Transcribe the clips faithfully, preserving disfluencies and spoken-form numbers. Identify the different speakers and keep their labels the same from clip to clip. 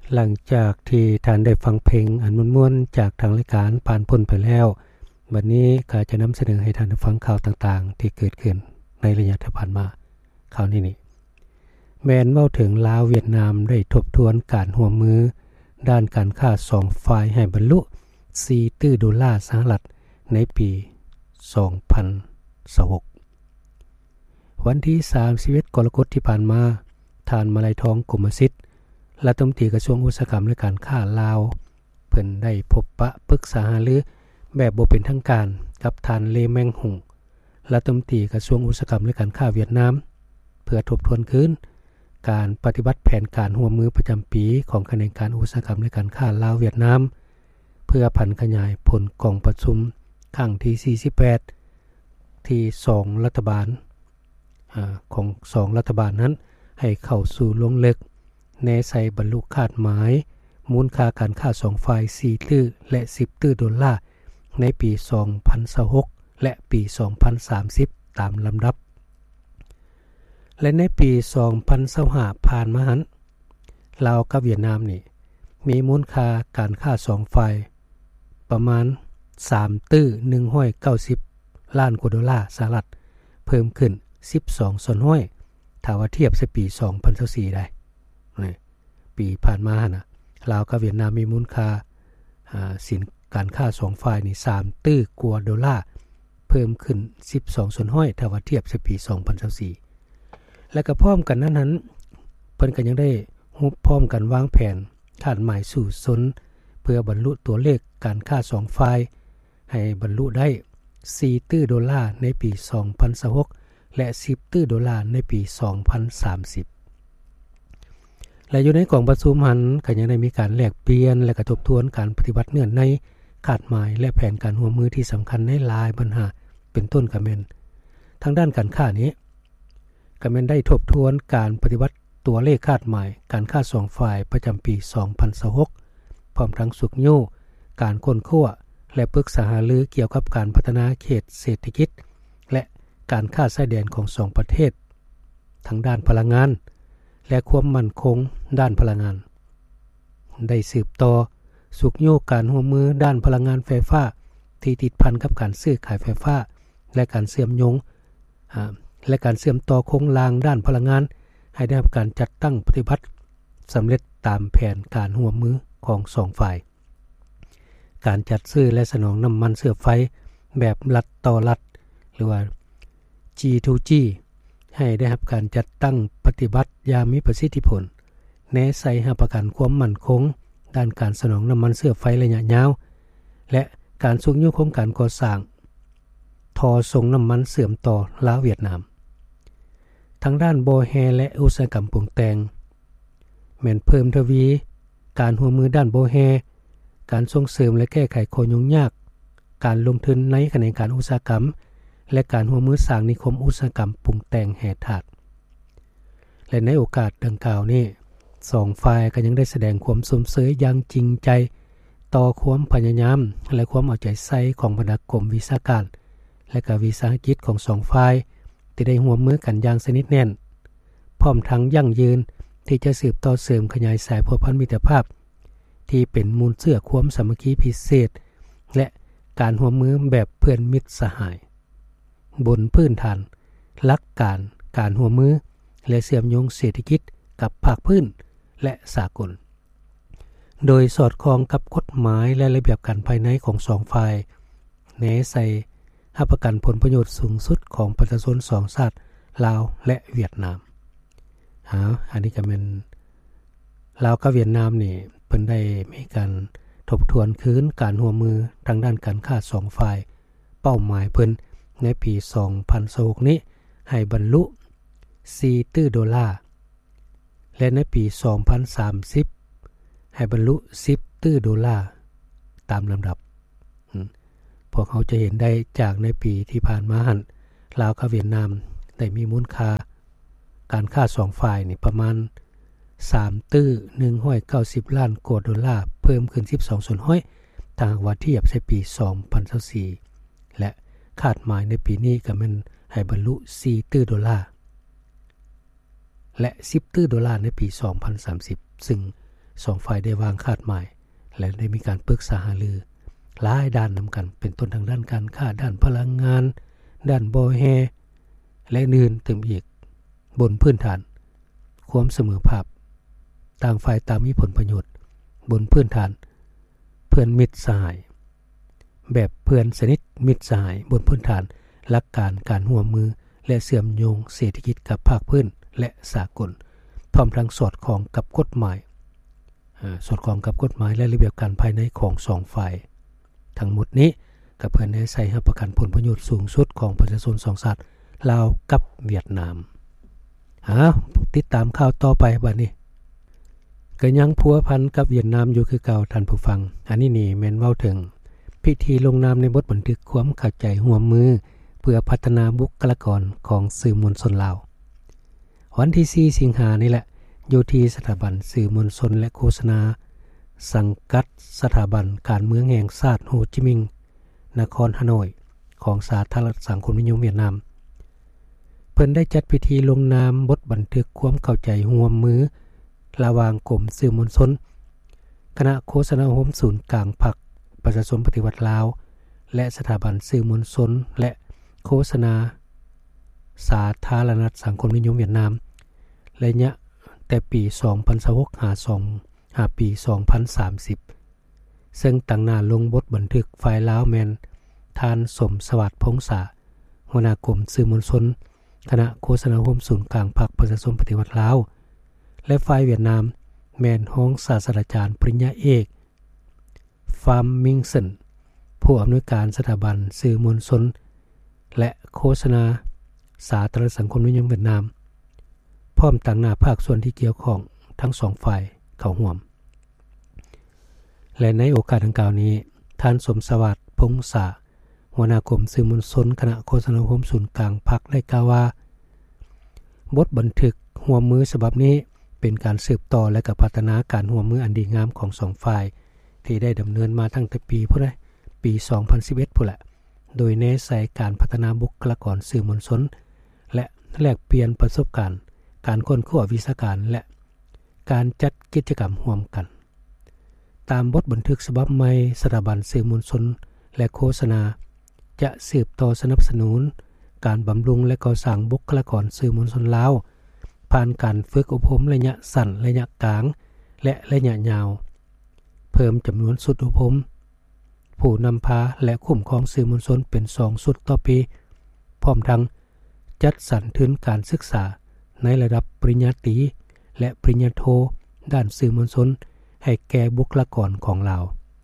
Speaker 1: หลังจากที่ท่านได้ฟังเพลงอันม่วนๆจากทางรายการผ่านพ้นไปแล้วบัดนี้ก็จะนำเสนอให้ท่านได้ฟังข่าวต่างๆที่เกิดขึ้นในระยะที่ผ่านมาข่าวนี้นี่แม้นเว้าถึงลาวเวียดนามได้ทบทวนการร่วมมือด้านการค้าสองฝ่ายให้บรรลุสี่ตื้อดอลลาร์สหรัฐในปีสองพันยี่สิบหกวันที่สามสิบเอ็ดกรกฎาคมที่ผ่านมาท่านมาลัยทองกุมสิทธิ์รัฐมนตรีกระทรวงอุตสาหกรรมและการค้าลาวเพิ่นได้พบปะปรึกษาหารือแบบบ่เป็นทางการกับท่านเลแมงหุงรัฐมนตรีกระทรวงอุตสาหกรรมและการค้าเวียดนามเพื่อทบทวนคืนการปฏิบัติแผนการร่วมมือประจำปีของคณะกรรมการอุตสาหกรรมและการค้าลาวเวียดนามเพื่อพันขยายผลกองประชุมครั้งที่สี่สิบแปดที่สองรัฐบาลอ่าของสองรัฐบาลนั้นให้เข้าสู่ลงลึกแนใส่บรรลุคาดหมายมูลค่าการค้าสองฝ่ายสี่ตื้อและสิบตื้อดอลลาร์ในปีสองพันยี่สิบหกและปีสองพันสามสิบตามลำดับและในปีสองพันยี่สิบห้าผ่านมาหันลาวกับเวียดนามนี่มีมูลค่าการค้าสองฝ่ายประมาณสามตื้อหนึ่งร้อยเก้าสิบล้านกว่าดอลลาร์สหรัฐเพิ่มขึ้นสิบสองส่วนห้อยถ้าว่าเทียบกับปีสองพันยี่สิบสี่ได้นี่ปีผ่านมาน่ะลาวกับเวียดนามมีมูลค่าอ่าสินการค้าสองฝ่ายนี่สามตื้อกว่าดอลลาร์เพิ่มขึ้นสิบสองส่วนห้อยถ้าว่าเทียบกับปีสองพันยี่สิบสี่และก็พร้อมกันนั้นนั้นเพิ่นก็ยังได้ฮุบพร้อมกันวางแผนคาดหมายสู่สนเพื่อบรรลุตัวเลขการค้าสองฝ่ายให้บรรลุได้สี่ตื้อดอลลาร์ในปีสองพันยี่สิบหกและสิบตื้อดอลลาร์ในปีสองพันสามสิบและอยู่ในกองประชุมหันก็ยังได้มีการแลกเปลี่ยนและกระทบทวนการปฏิบัติเงื่อนในคาดหมายและแผนการร่วมมือที่สำคัญในหลายปัญหาเป็นต้นก็แม่นทางด้านการค้านี้ก็แม่นได้ทบทวนการปฏิบัติตัวเลขคาดหมายการค้าสองฝ่ายประจำปีสองพันยี่สิบหกพร้อมทั้งสุกโยการค้นคว้าและปรึกษาหารือเกี่ยวกับการพัฒนาเขตเศรษฐกิจและการค้าชายแดนของสองประเทศทั้งด้านพลังงานและความมั่นคงด้านพลังงานได้สืบต่อสุกโยการร่วมมือด้านพลังงานไฟฟ้าที่ติดพันกับการซื้อขายไฟฟ้าและการเชื่อมโยงอ่าและการเชื่อมต่อโครงสร้างด้านพลังงานให้ได้รับการจัดตั้งปฏิบัติสำเร็จตามแผนการร่วมมือของสองฝ่ายการจัดซื้อและสนองน้ำมันเชื้อไฟแบบรัฐต่อรัฐหรือว่า จี ทู จี ให้ได้รับการจัดตั้งปฏิบัติอย่างมีประสิทธิผลแนใส่ให้ประกันความมั่นคงด้านการสนองน้ำมันเชื้อไฟระยะยาวและการส่งโยงโครงการก่อสร้างท่อส่งน้ำมันเสื่อมต่อลาวเวียดนามทางด้านบ่อแฮและอุตสาหกรรมปรุงแต่งแม่นเพิ่มทวีการร่วมมือด้านบ่อแฮการส่งเสริมและแก้ไขข้อยุ่งยากการลงทุนในแขนงการอุตสาหกรรมและการร่วมมือสร้างนิคมอุตสาหกรรมปรุงแต่งแห่ธาตุและในโอกาสดังกล่าวนี้สองฝ่ายก็ยังได้แสดงความสมเสยอย่างจริงใจต่อความพยายามและความเอาใจใส่ของบรรดากรมวิชาการและก็วิสาหกิจของสองฝ่ายที่ได้ร่วมมือกันอย่างสนิทแน่นพร้อมทั้งยั่งยืนที่จะสืบต่อเสริมขยายสายพัวพันธมิตรภาพที่เป็นมูลเสื่อความสามัคคีพิเศษและการร่วมมือแบบเพื่อนมิตรสหายบนพื้นฐานหลักการการร่วมมือและเชื่อมโยงเศรษฐกิจกับภาคพื้นและสากลโดยสอดคล้องกับกฎหมายและระเบียบการภายในของสองฝ่ายแนใส่ให้ประกันผลประโยชน์สูงสุดของประชาชนสองชาติลาวและเวียดนามหาอันนี้ก็เป็นลาวกับเวียดนามนี่เพิ่นได้มีการทบทวนคืนการร่วมมือทางด้านการค้าสองฝ่ายเป้าหมายเพิ่นในปีสองพันยี่สิบหกนี้ให้บรรลุสี่ตื้อดอลลาร์และในปีสองพันสามสิบให้บรรลุสิบตื้อดอลลาร์ตามลำดับพวกเขาจะเห็นได้จากในปีที่ผ่านมาหั่นลาวกับเวียดนามได้มีมูลค่าการค้าสองฝ่ายนี่ประมาณสามตื้อหนึ่งร้อยเก้าสิบล้านกว่าดอลลาร์เพิ่มขึ้นสิบสองส่วนห้อยทางว่าเทียบในปีสองพันยี่สิบสี่และคาดหมายในปีนี้ก็แม่นให้บรรลุสี่ตื้อดอลลาร์และสิบตื้อดอลลาร์ในปีสองพันสามสิบซึ่งสองฝ่ายได้วางคาดหมายและได้มีการปรึกษาหารือหลายด้านนำกันเป็นต้นทางด้านการค้าด้านพลังงานด้านบ่อแฮและอื่นๆเติมอีกบนพื้นฐานความเสมอภาพต่างฝ่ายต่างมีผลประโยชน์บนพื้นฐานเพื่อนมิตรสหายแบบเพื่อนสนิทมิตรสหายบนพื้นฐานหลักการการร่วมมือและเชื่อมโยงเศรษฐกิจกับภาคพื้นและสากลพร้อมทั้งสอดคล้องกับกฎหมายสอดคล้องกับกฎหมายและระเบียบการภายในของสองฝ่ายทั้งหมดนี้ก็เพื่อให้ใช้ให้ประกันผลประโยชน์สูงสุดของประชาชนสองชาติลาวกับเวียดนามหาติดตามข่าวต่อไปบัดนี้ก็ยังพัวพันกับเวียดนามอยู่คือเก่าท่านผู้ฟังอันนี้นี่แม่นเว้าถึงพิธีลงนามในบทบันทึกความเข้าใจร่วมมือเพื่อพัฒนาบุคลากรของสื่อมวลชนลาววันที่สี่สิงหานี่แหละอยู่ที่สถาบันสื่อมวลชนและโฆษณาสังกัดสถาบันการเมืองแห่งชาติโฮจิมินห์นครฮานอยของสาธารณรัฐสังคมนิยมเวียดนามเพิ่นได้จัดพิธีลงนามบทบันทึกความเข้าใจร่วมมือระหว่างกรมสื่อมวลชนคณะโฆษณาโฮมศูนย์กลางพรรคประชาชนปฏิวัติลาวและสถาบันสื่อมวลชนและโฆษณาสาธารณรัฐสังคมนิยมเวียดนามระยะแต่ปีสองพันยี่สิบหกหาสองหาปีสองพันสามสิบซึ่งตั้งหน้าลงบทบันทึกฝ่ายลาวแมนท่านสมสวัสดิ์พงษาหัวหน้ากรมสื่อมวลชนคณะโฆษณาโฮมศูนย์กลางพรรคประชาชนปฏิวัติลาวและฝ่ายเวียดนามแมนห้องศาสตราจารย์ปริญญาเอกฟาร์มมิงสันผู้อำนวยการสถาบันสื่อมวลชนและโฆษณาสาธารณสังคมนิยมเวียดนามพร้อมตั้งหน้าภาคส่วนที่เกี่ยวข้องทั้งสองฝ่ายเข้าร่วมและในโอกาสดังกล่าวนี้ท่านสมสวัสดิ์พงษาหัวหน้ากรมสื่อมวลชนคณะโฆษณาโฮมศูนย์กลางพรรคได้กล่าวว่าบทบันทึกร่วมมือฉบับนี้เป็นการสืบต่อและก็พัฒนาการร่วมมืออันดีงามของสองฝ่ายที่ได้ดำเนินมาตั้งแต่ปีพุ่นปีสองพันสิบเอ็ดพุ่นแหละโดยเน้นใส่การพัฒนาบุคลากรสื่อมวลชนและแลกเปลี่ยนประสบการณ์การค้นคว้าวิชาการและการจัดกิจกรรมร่วมกันตามบทบันทึกฉบับใหม่สถาบันสื่อมวลชนและโฆษณาจะสืบต่อสนับสนุนการบำรุงและก่อสร้างบุคลากรสื่อมวลชนลาวผ่านการฝึกอบรมระยะสั้นระยะกลางและระยะยาวเพิ่มจำนวนสุดอบรมผู้นำพาและคุ้มครองสื่อมวลชนเป็นสองสุดต่อปีพร้อมทั้งจัดสรรทุนการศึกษาในระดับปริญญาตรีและปริญญาโทด้านสื่อมวลชนให้แก่บุคลากรของลาว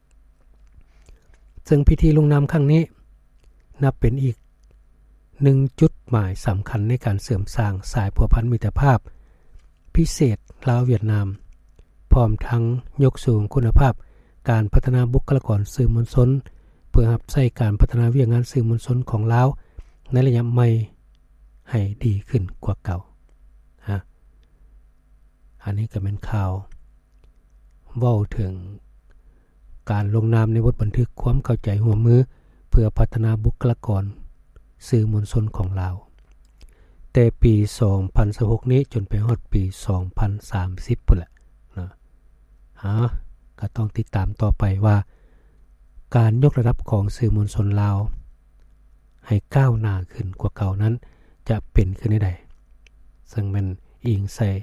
Speaker 1: ซึ่งพิธีลงนามครั้งนี้นับเป็นอีกหนึ่งจุดหมายสำคัญในการเสริมสร้างสายพัวพันมิตรภาพพิเศษลาวเวียดนามพร้อมทั้งยกสูงคุณภาพการพัฒนาบุคลากรสื่อมวลชนเพื่อรับใช้การพัฒนาเวียกงานสื่อมวลชนของลาวในระยะใหม่ให้ดีขึ้นกว่าเก่าฮะอันนี้ก็เป็นข่าวเว้าถึงการลงนามในบทบันทึกความเข้าใจร่วมมือเพื่อพัฒนาบุคลากรสื่อมวลชนของลาวแต่ปีสองพันยี่สิบหกนี้จนไปฮอดปีสองพันสามสิบพุ่นแหละนะฮะก็ต้องติดตามต่อไปว่าการยกระดับของสื่อมวลชนลาวให้ก้าวหน้าขึ้นกว่าเก่านั้นจะเป็นขึ้นได้ใดซึ่งมันอิงใส่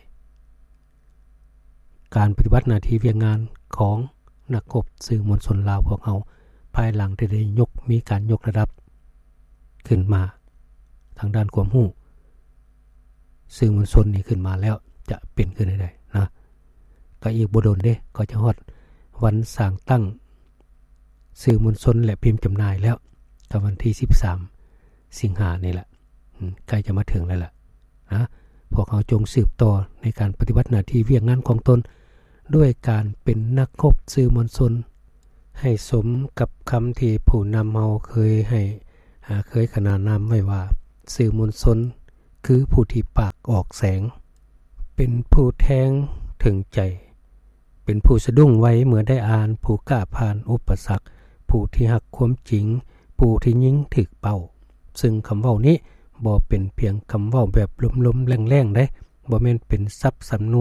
Speaker 1: การปฏิบัติหน้าที่เวียกงานของนักกบสื่อมวลชนลาวพวกเราภายหลังที่ได้ยกมีการยกระดับขึ้นมาทางด้านความรู้สื่อมวลชนนี่ขึ้นมาแล้วจะเป็นขึ้นได้นะก็อีกบ่โดนเด้ก็จะฮอดวันสร้างตั้งสื่อมวลชนและพิมพ์จำหน่ายแล้วกับวันที่สิบสามสิงหาคมนี่แหละใกล้จะมาถึงแล้วล่ะนะพวกเขาจงสืบต่อในการปฏิบัติหน้าที่เวียกงานของตนด้วยการเป็นนักคบสื่อมวลชนให้สมกับคำที่ผู้นำเฮาเคยให้เคยขนานนามไว้ว่าสื่อมวลชนคือผู้ที่ปากออกแสงเป็นผู้แทงถึงใจเป็นผู้สะดุ้งไว้เมื่อได้อ่านผู้กล้าผ่านอุปสรรคผู้ที่หักความจริงผู้ที่ยิงถึกเป้าซึ่งคำเว้านี้บ่เป็นเพียงคำเว้าแบบล้มๆแรงๆได้บ่แม่นเป็นทรัพย์สำนวน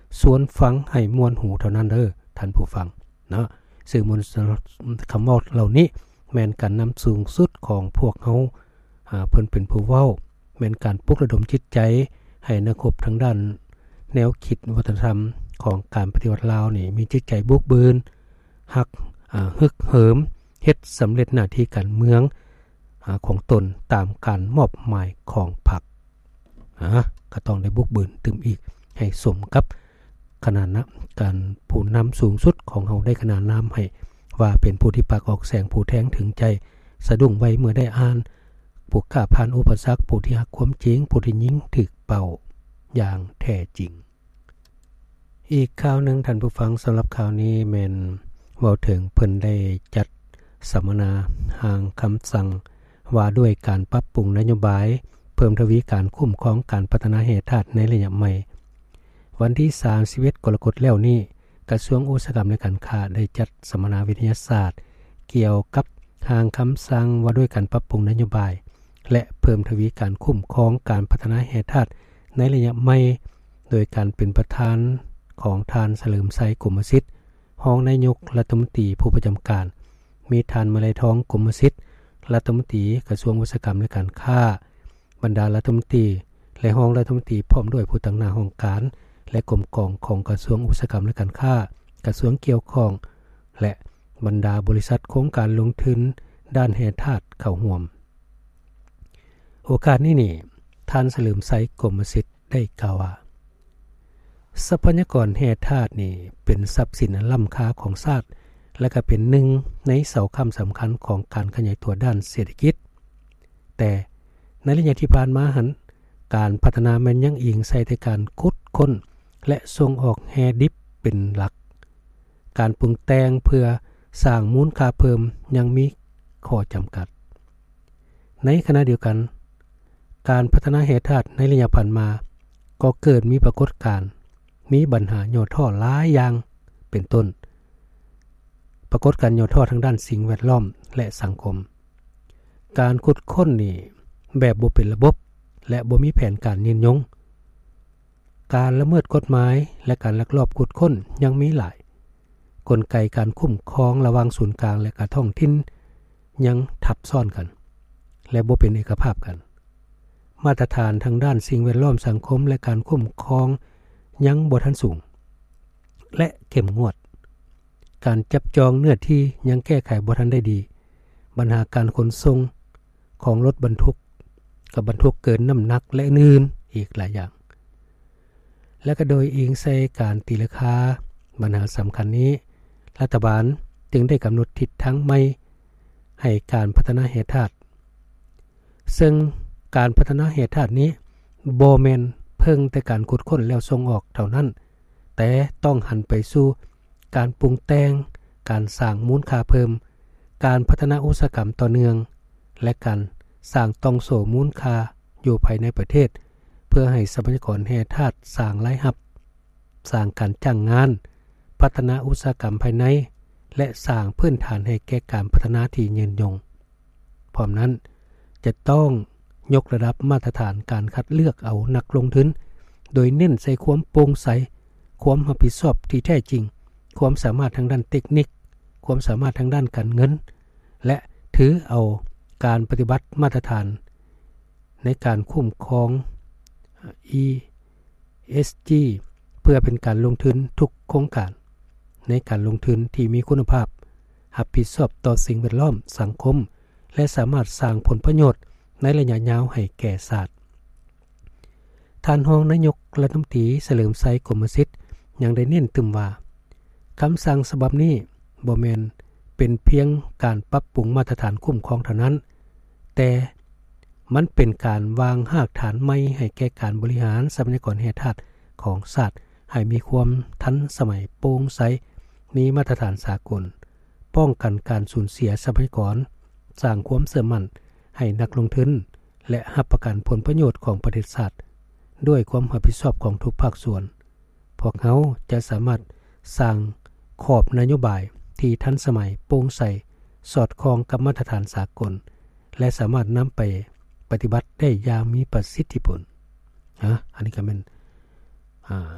Speaker 1: สวนฟังให้มวนหูเท่านั้นเด้อท่านผู้ฟังเนาะสื่อมวลคำเว้าเหล่านี้แม่นการนำสูงสุดของพวกเฮาอ่าเพิ่นเป็นผู้เว้าแม่นการปลุกระดมจิตใจให้นักคบทางด้านแนวคิดวัฒนธรรมของการปฏิวัติลาวนี่มีจิตใจบุกเบินฮักอ่าฮึกเหิมเฮ็ดสำเร็จหน้าที่การเมืองอ่าของตนตามการมอบหมายของพรรคอ่าก็ต้องได้บุกเบินตึมอีกให้สมกับขนาดนะการผู้นำสูงสุดของเฮาได้ขนานนามให้ว่าเป็นผู้ที่ปากออกแสงผู้แทงถึงใจสะดุ้งไว้เมื่อได้อ่านผู้กล้าผ่านอุปสรรคผู้ที่ฮักความจริงผู้ที่ยิ่งถึกเป่าอย่างแท้จริงอีกข่าวนึงท่านผู้ฟังสำหรับข่าวนี้แม่นเว้าถึงเพิ่นได้จัดสัมมนาหางคำสั่งว่าด้วยการปรับปรุงนโยบายเพิ่มทวีการคุ้มครองการพัฒนาแห่ธาตุในระยะใหม่วันที่สามสิบเอ็ดกรกฎาคมแล้วนี้กระทรวงอุตสาหกรรมและการค้าได้จัดสัมมนาวิทยาศาสตร์เกี่ยวกับหางคำสั่งว่าด้วยการปรับปรุงนโยบายและเพิ่มทวีการคุ้มครองการพัฒนาแห่ธาตุในระยะใหม่โดยการเป็นประธานของทานเฉลิมไสกรมสิทธิ์รองนายกรัฐมนตรีผู้ประจำการมีทานมาลัยทองกรมสิทธิ์รัฐมนตรีกระทรวงอุตสาหกรรมและการค้าบรรดารัฐมนตรีและรองรัฐมนตรีพร้อมด้วยผู้ตั้งหน้าองค์การและกรมกองของกระทรวงอุตสาหกรรมและการค้ากระทรวงเกี่ยวข้องและบรรดาบริษัทโครงการลงทุนด้านแห่ธาตุเข้าร่วมโอกาสนี้นี่ท่านเฉลิมไสกรมสิทธิ์ได้กล่าวว่าทรัพยากรแห่ธาตุนี่เป็นทรัพย์สินอันล้ำค่าของชาติและก็เป็นหนึ่งในเสาค้ำสำคัญของการขยายตัวด้านเศรษฐกิจแต่ในระยะที่ผ่านมาหันการพัฒนาแม่นยังอิงใส่แต่การขุดค้นและส่งออกแฮดิบเป็นหลักการปรุงแต่งเพื่อสร้างมูลค่าเพิ่มยังมีข้อจำกัดในขณะเดียวกันการพัฒนาแห่ธาตุในระยะผ่านมาก็เกิดมีปรากฏการณ์มีปัญหาย่อท่อหลายอย่างเป็นต้นปรากฏการณ์ย่อท่อทางด้านสิ่งแวดล้อมและสังคมการขุดค้นนี่แบบบ่เป็นระบบและบ่มีแผนการยืนยงการละเมิดกฎหมายและการลักลอบขุดค้นยังมีหลายกลไกการคุ้มครองระหว่างศูนย์กลางและการท้องถิ่นยังทับซ้อนกันและบ่เป็นเอกภาพกันมาตรฐานทางด้านสิ่งแวดล้อมสังคมและการคุ้มครองยังบ่ทันสูงและเข้มงวดการจับจองเนื้อที่ยังแก้ไขบ่ทันได้ดีปัญหาการขนส่งของรถบรรทุกกับบรรทุกเกินน้ำหนักและอื่นอีกหลายอย่างและก็โดยอิงใส่การตีราคาปัญหาสำคัญนี้รัฐบาลจึงได้กำหนดทิศทางใหม่ให้การพัฒนาแห่ธาตุซึ่งการพัฒนาแห่ธาตุนี้บ่แม่นเพิ่งแต่การขุดค้นแล้วส่งออกเท่านั้นแต่ต้องหันไปสู่การปรุงแต่งการสร้างมูลค่าเพิ่มการพัฒนาอุตสาหกรรมต่อเนื่องและการสร้างต้องโสมูลค่าอยู่ภายในประเทศเพื่อให้ทรัพยากรแห่ธาตุสร้างรายรับสร้างการจ้างงานพัฒนาอุตสาหกรรมภายในและสร้างพื้นฐานให้แก่การพัฒนาที่ยืนยงพร้อมนั้นจะต้องยกระดับมาตรฐานการคัดเลือกเอานักลงทุนโดยเน้นใส่ความโปร่งใสความรับผิดชอบที่แท้จริงความสามารถทางด้านเทคนิคความสามารถทางด้านการเงินและถือเอาการปฏิบัติมาตรฐานในการคุ้มครอง อี เอส จี เพื่อเป็นการลงทุนทุกโครงการในการลงทุนที่มีคุณภาพรับผิดชอบต่อสิ่งแวดล้อมสังคมและสามารถสร้างผลประโยชน์ในระยะยาวให้แก่ชาติท่านรองนายกรัฐมนตรีเฉลิมไสกรมสิทธิ์ยังได้เน้นตึมว่าคำสั่งฉบับนี้บ่แม่นเป็นเพียงการปรับปรุงมาตรฐานคุ้มครองเท่านั้นแต่มันเป็นการวางรากฐานใหม่ให้แก่การบริหารทรัพยากรแห่ธาตุของชาติให้มีความทันสมัยโปร่งใสมีมาตรฐานสากลป้องกันการสูญเสียทรัพยากรสร้างความเชื่อมั่นให้นักลงทุนและรับประกันผลประโยชน์ของประเทศชาติด้วยความรับผิดชอบของทุกภาคส่วนพวกเขาจะสามารถสร้างขอบนโยบายที่ทันสมัยโปร่งใสสอดคล้องกับมาตรฐานสากลและสามารถนำไปปฏิบัติได้อย่างมีประสิทธิผลนะอันนี้ก็เป็น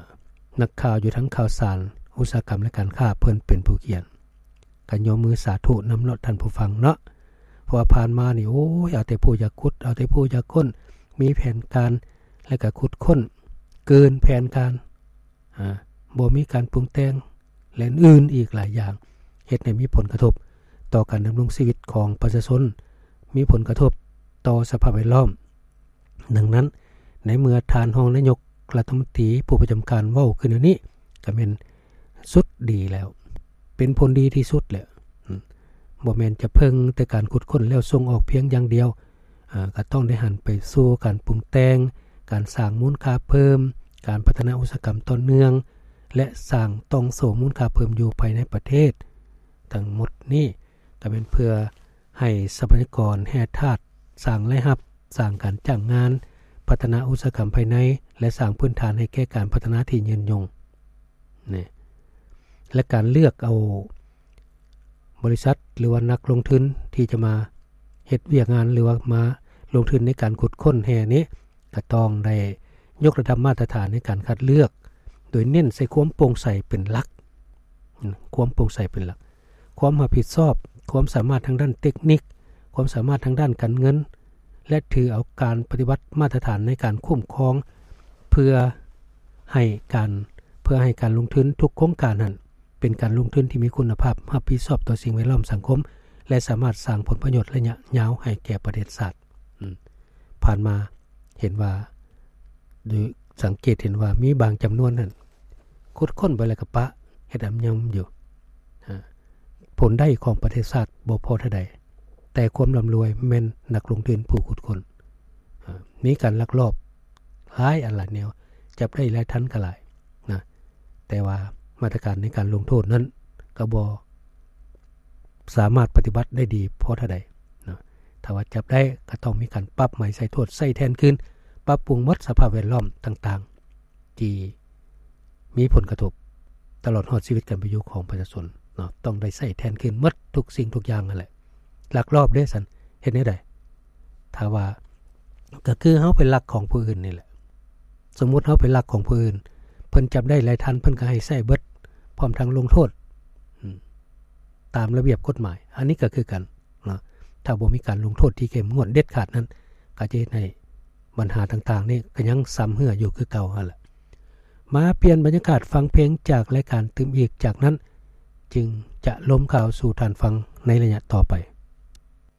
Speaker 1: นักข่าวอยู่ทั้งข่าวสารอุตสาหกรรมและการค้าเพิ่นเป็นผู้เขียนกันยกมือสาธุนำเนาะท่านผู้ฟังเนาะเพราะว่าผ่านมานี่โอ้ยเอาแต่ผู้อยากขุดเอาแต่ผู้อยากค้นมีแผนการและก็ขุดค้นเกินแผนการอ่าบ่มีการปรุงแต่งและอื่นอีกหลายอย่างเฮ็ดให้มีผลกระทบต่อการดำรงชีวิตของประชาชนมีผลกระทบต่อสภาพแวดล้อมดังนั้นในเมื่อทานรองนายกรัฐมนตรีผู้ประจำการเว้าขึ้นอันนี้ก็แม่นสุดดีแล้วเป็นผลดีที่สุดแหละบ่แม่นจะเพิ่งแต่การขุดค้นแล้วส่งออกเพียงอย่างเดียวอ่าก็ต้องได้หันไปสู่การปรุงแต่งการสร้างมูลค่าเพิ่มการพัฒนาอุตสาหกรรมต่อเนื่องและสร้างต้องโสมูลค่าเพิ่มอยู่ภายในประเทศทั้งหมดนี้ก็เป็นเพื่อให้ทรัพยากรแห่ธาตุสร้างรายรับสร้างการจ้างงานพัฒนาอุตสาหกรรมภายในและสร้างพื้นฐานให้แก่การพัฒนาที่ยืนยงนี่และการเลือกเอาบริษัทหรือว่านักลงทุนที่จะมาเฮ็ดเวียกงานหรือว่ามาลงทุนในการขุดค้นแห่นี้ก็ต้องได้ยกระดับมาตรฐานในการคัดเลือกโดยเน้นใส่ความโปร่งใสเป็นหลักความโปร่งใสเป็นหลักความรับผิดชอบความสามารถทางด้านเทคนิคความสามารถทางด้านการเงินและถือเอาการปฏิบัติมาตรฐานในการคุ้มครองเพื่อให้การเพื่อให้การลงทุนทุกโครงการนั้นเป็นการลงทุนที่มีคุณภาพรับผิดชอบต่อสิ่งแวดล้อมสังคมและสามารถสร้างผลประโยชน์ระยะยาวให้แก่ประเทศชาติผ่านมาเห็นว่าโดยสังเกตเห็นว่ามีบางจำนวนนั้นคุดค้นไปแล้วก็ปะเฮ็ดอำยำอยู่ผลได้ของประเทศชาติบ่พอเท่าใดแต่ความร่ำรวยแม่นนักลงทุนผู้ขุดค้นมีการลักลอบหลายอันหลายแนวจับได้หลายทันก็หลายนะแต่ว่ามาตรการในการลงโทษนั้นก็บ่สามารถปฏิบัติได้ดีพอเท่าใดนะถ้าว่าจับได้ก็ต้องมีการปรับใหม่ใส่โทษใส่แทนคืนปรับปรุงหมดสภาพแวดล้อมต่างๆที่มีผลกระทบตลอดฮอดชีวิตการประโยชน์ของประชาชนเนาะต้องได้ใส่แทนคืนหมดทุกสิ่งทุกอย่างนั่นแหละลักลอบเด้ซั่นเฮ็ดได้ไดถ้าว่าก็คือเฮาเป็นลักของผู้อื่นนี่แหละสมมุติเฮาเป็นลักของผู้อื่นเพิ่นจับได้หลายทันเพิ่นก็ให้ใช้เบิดพร้อมทั้งลงโทษตามระเบียบกฎหมายอันนี้ก็คือกันเนาะถ้าบ่มีการลงโทษที่เข้มงวดเด็ดขาดนั้นก็จะเฮ็ดให้ปัญหาต่างๆนี่ก็ยังซ้ำเหืออยู่คือเก่าหั่นล่ะมาเปลี่ยนบรรยากาศฟังเพลงจากรายการตื่มอีกจากนั้นจึงจะล้มข่าวสู่ทานฟังในระยะต่อไป